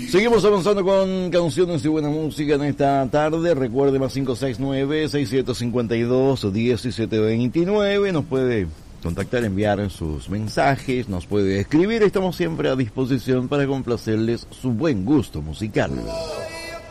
Seguimos avanzando con canciones y buena música en esta tarde. Recuerde, más 569-6752-1729. Nos puede contactar, enviar sus mensajes, nos puede escribir. Estamos siempre a disposición para complacerles su buen gusto musical.